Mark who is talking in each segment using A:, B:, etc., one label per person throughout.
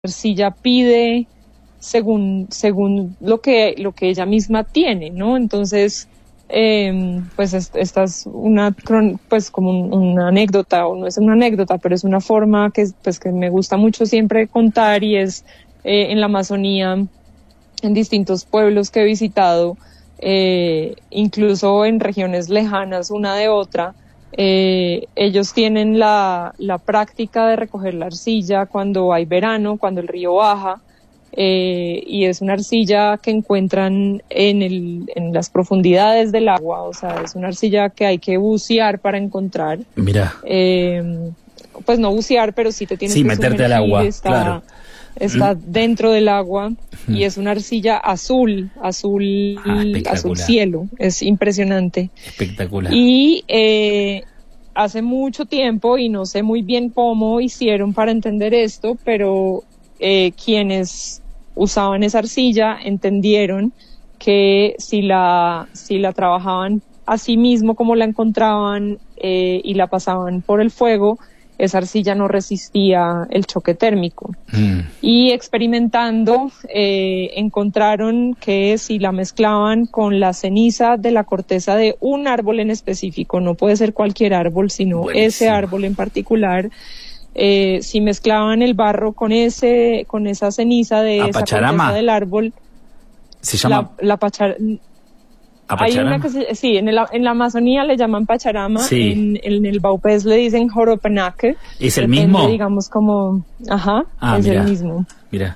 A: arcilla pide según lo que ella misma tiene, ¿no? Entonces, pues esta es pues como una anécdota, o no es una anécdota, pero es una forma que me gusta mucho siempre contar, y es en la Amazonía, en distintos pueblos que he visitado, incluso en regiones lejanas una de otra, ellos tienen la práctica de recoger la arcilla cuando hay verano, cuando el río baja, y es una arcilla que encuentran en las profundidades del agua, o sea, es una arcilla que hay que bucear para encontrar.
B: Mira.
A: Pues no bucear, pero sí te tienes que
B: meterte al agua, claro.
A: Está dentro del agua, y es una arcilla azul cielo, es impresionante.
B: Espectacular.
A: Y hace mucho tiempo, y no sé muy bien cómo hicieron para entender esto, pero quienes usaban esa arcilla entendieron que si la trabajaban así mismo como la encontraban, y la pasaban por el fuego, esa arcilla no resistía el choque térmico. Y experimentando, encontraron que si la mezclaban con la ceniza de la corteza de un árbol en específico, no puede ser cualquier árbol, sino
B: Buenísimo.
A: ese árbol en particular, si mezclaban el barro con esa ceniza de esa corteza del árbol,
B: se llama
A: hay una que sí, en la Amazonía le llaman pacharama,
B: sí.
A: en el Baupés le dicen joropenaque.
B: ¿Es el mismo?
A: Digamos como, es
B: mira,
A: el mismo.
B: Mira.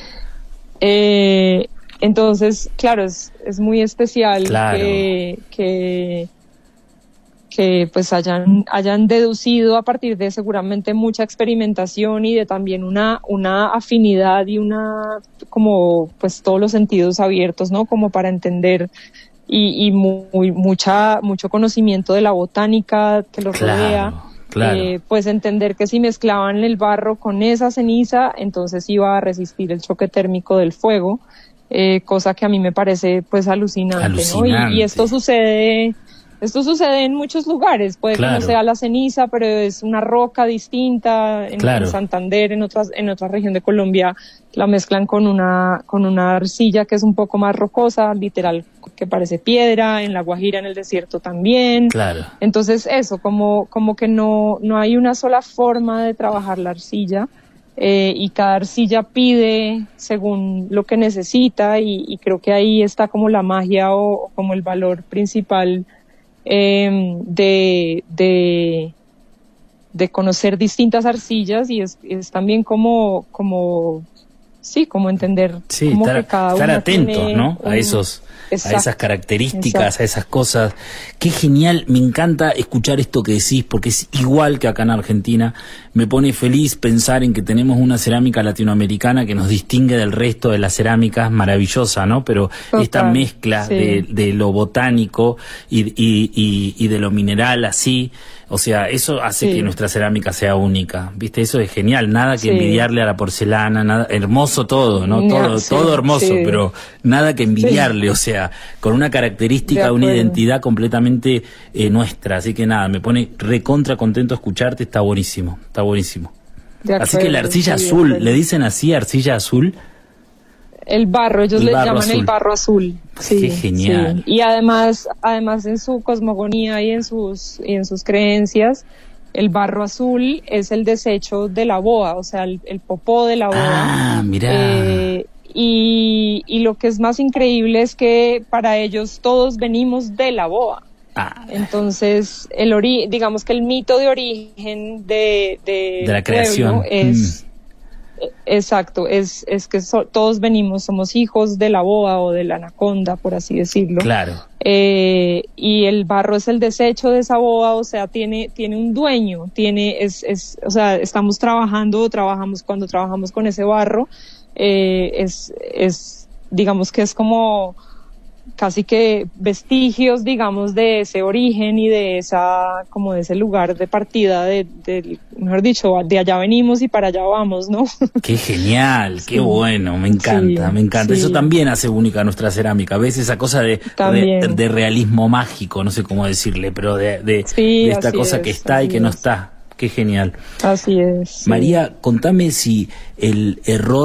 A: Entonces, claro, es muy especial,
B: claro,
A: que pues hayan deducido a partir de seguramente mucha experimentación, y de también una afinidad y como pues todos los sentidos abiertos, ¿no? Como para entender, y mucho conocimiento de la botánica que los rodea.
B: Claro.
A: Pues entender que si mezclaban el barro con esa ceniza, entonces iba a resistir el choque térmico del fuego, cosa que a mí me parece pues alucinante. ¿No? Y esto sucede en muchos lugares, puede que no sea la ceniza, pero es una roca distinta. En Santander, en otra región de Colombia, la mezclan con una arcilla que es un poco más rocosa, literal, que parece piedra. En La Guajira, en el desierto también.
B: Claro.
A: Entonces eso, como que no hay una sola forma de trabajar la arcilla, y cada arcilla pide según lo que necesita, y creo que ahí está como la magia, o como el valor principal de conocer distintas arcillas, y es también como entender como que cada
B: estar
A: una
B: atentos,
A: tiene,
B: ¿no? A esas características, a esas cosas. Qué genial, me encanta escuchar esto que decís, porque es igual que acá en Argentina. Me pone feliz pensar en que tenemos una cerámica latinoamericana que nos distingue del resto de las cerámicas, maravillosa, ¿no? Pero esta mezcla de lo botánico y de lo mineral, así, o sea, eso hace que nuestra cerámica sea única, ¿viste? Eso es genial, nada que envidiarle a la porcelana, nada, hermoso todo, ¿no? Todo hermoso, pero nada que envidiarle, o sea, con una característica, una identidad completamente nuestra, así que nada, me pone recontra contento escucharte, está buenísimo. Así que la arcilla azul, ¿le dicen así, arcilla azul?
A: El barro, ellos le llaman el barro azul.
B: Qué genial.
A: Sí. Y además en su cosmogonía y en sus creencias, el barro azul es el desecho de la boa, o sea, el popó de la boa.
B: Mirá.
A: Y lo que es más increíble es que para ellos todos venimos de la boa. Entonces, digamos que el mito de origen de
B: la creación
A: es exacto, es que todos somos hijos de la boa o de la anaconda, por así decirlo.
B: Claro.
A: Y el barro es el desecho de esa boa, o sea, tiene un dueño, o sea, cuando trabajamos con ese barro, digamos que es como casi que vestigios, digamos, de ese origen y de ese lugar de partida, mejor dicho, de allá venimos y para allá vamos, ¿no?
B: Qué genial, qué bueno, me encanta. Eso también hace única nuestra cerámica, a veces esa cosa de realismo mágico, no sé cómo decirle, pero de esta cosa que está y que no está, Qué genial.
A: Así es.
B: María, contame si el error